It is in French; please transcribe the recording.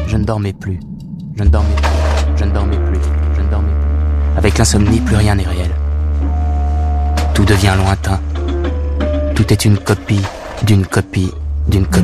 Je ne dormais plus. Je ne dormais plus. Je ne dormais plus. Je ne dormais plus. Avec l'insomnie, plus rien n'est réel. Tout devient lointain. Tout est une copie d'une copie d'une copie.